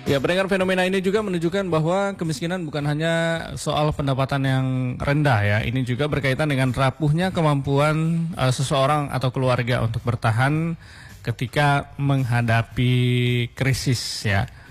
Ya, pendengar, fenomena ini juga menunjukkan bahwa kemiskinan bukan hanya soal pendapatan yang rendah ya. Ini juga berkaitan dengan rapuhnya kemampuan seseorang atau keluarga untuk bertahan ketika menghadapi krisis ya.